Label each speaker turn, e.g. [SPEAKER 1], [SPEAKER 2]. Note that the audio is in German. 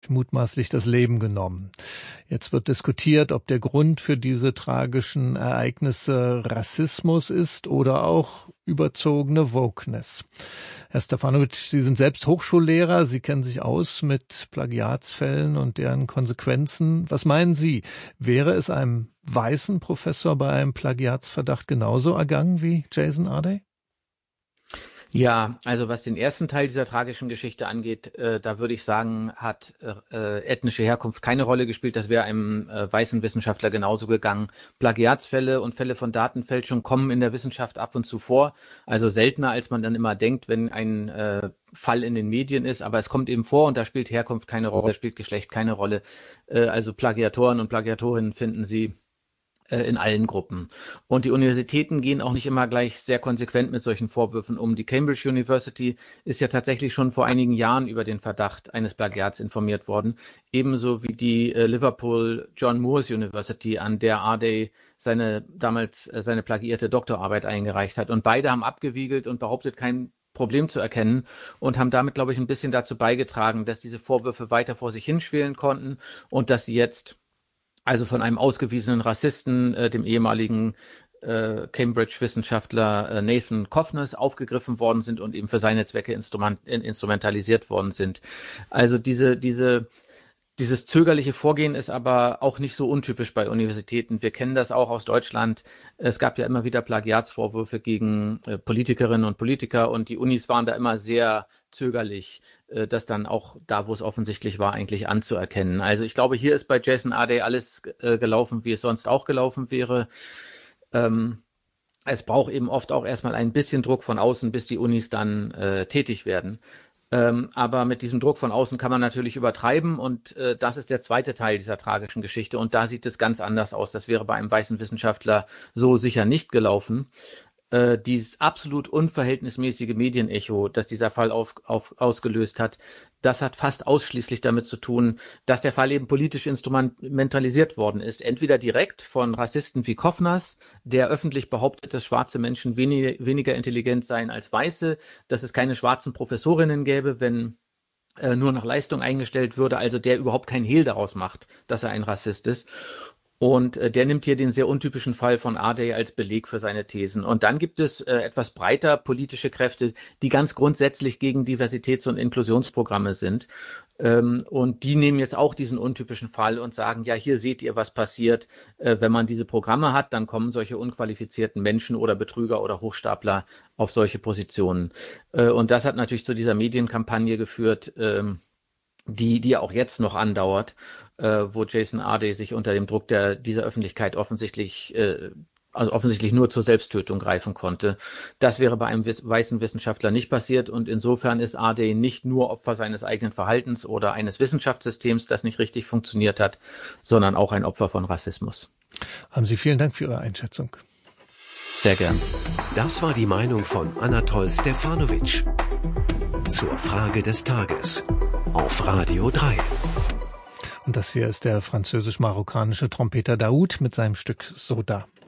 [SPEAKER 1] mutmaßlich das Leben genommen. Jetzt wird diskutiert, ob der Grund für diese tragischen Ereignisse Rassismus ist oder auch überzogene Wokeness. Herr Stefanovic, Sie sind selbst Hochschullehrer, Sie kennen sich aus mit Plagiatsfällen und deren Konsequenzen. Was meinen Sie, wäre es einem weißen Professor bei einem Plagiatsverdacht genauso ergangen wie Jason Arday?
[SPEAKER 2] Ja, also was den ersten Teil dieser tragischen Geschichte angeht, da würde ich sagen, hat ethnische Herkunft keine Rolle gespielt. Das wäre einem weißen Wissenschaftler genauso gegangen. Plagiatsfälle und Fälle von Datenfälschung kommen in der Wissenschaft ab und zu vor. Also seltener, als man dann immer denkt, wenn ein Fall in den Medien ist. Aber es kommt eben vor und da spielt Herkunft keine Rolle, spielt Geschlecht keine Rolle. Also Plagiatoren und Plagiatorinnen finden Sie in allen Gruppen. Und die Universitäten gehen auch nicht immer gleich sehr konsequent mit solchen Vorwürfen um. Die Cambridge University ist ja tatsächlich schon vor einigen Jahren über den Verdacht eines Plagiats informiert worden, ebenso wie die Liverpool John Moores University, an der Arday damals seine plagiierte Doktorarbeit eingereicht hat. Und beide haben abgewiegelt und behauptet, kein Problem zu erkennen und haben damit, glaube ich, ein bisschen dazu beigetragen, dass diese Vorwürfe weiter vor sich hinschwelen konnten und dass sie jetzt also von einem ausgewiesenen Rassisten, dem ehemaligen Cambridge-Wissenschaftler Nathan Kovnes, aufgegriffen worden sind und eben für seine Zwecke instrumentalisiert worden sind. Also dieses zögerliche Vorgehen ist aber auch nicht so untypisch bei Universitäten. Wir kennen das auch aus Deutschland. Es gab ja immer wieder Plagiatsvorwürfe gegen Politikerinnen und Politiker und die Unis waren da immer sehr zögerlich, das dann auch da, wo es offensichtlich war, eigentlich anzuerkennen. Also ich glaube, hier ist bei Jason Arday alles gelaufen, wie es sonst auch gelaufen wäre. Es braucht eben oft auch erstmal ein bisschen Druck von außen, bis die Unis dann tätig werden. Aber mit diesem Druck von außen kann man natürlich übertreiben und das ist der zweite Teil dieser tragischen Geschichte und da sieht es ganz anders aus. Das wäre bei einem weißen Wissenschaftler so sicher nicht gelaufen. Dieses absolut unverhältnismäßige Medienecho, das dieser Fall ausgelöst hat, das hat fast ausschließlich damit zu tun, dass der Fall eben politisch instrumentalisiert worden ist. Entweder direkt von Rassisten wie Kovnas, der öffentlich behauptet, dass schwarze Menschen weniger intelligent seien als Weiße, dass es keine schwarzen Professorinnen gäbe, wenn nur nach Leistung eingestellt würde, also der überhaupt kein Hehl daraus macht, dass er ein Rassist ist. Und der nimmt hier den sehr untypischen Fall von Arday als Beleg für seine Thesen. Und dann gibt es etwas breiter politische Kräfte, die ganz grundsätzlich gegen Diversitäts- und Inklusionsprogramme sind. Und die nehmen jetzt auch diesen untypischen Fall und sagen, ja, hier seht ihr, was passiert, wenn man diese Programme hat, dann kommen solche unqualifizierten Menschen oder Betrüger oder Hochstapler auf solche Positionen. Und das hat natürlich zu dieser Medienkampagne geführt, die auch jetzt noch andauert, wo Jason Arday sich unter dem Druck dieser Öffentlichkeit offensichtlich nur zur Selbsttötung greifen konnte. Das wäre bei einem weißen Wissenschaftler nicht passiert und insofern ist Arday nicht nur Opfer seines eigenen Verhaltens oder eines Wissenschaftssystems, das nicht richtig funktioniert hat, sondern auch ein Opfer von Rassismus.
[SPEAKER 1] Haben Sie vielen Dank für Ihre Einschätzung.
[SPEAKER 2] Sehr gern.
[SPEAKER 3] Das war die Meinung von Anatol Stefanovic zur Frage des Tages auf Radio 3.
[SPEAKER 1] Und das hier ist der französisch-marokkanische Trompeter Daoud mit seinem Stück Soda.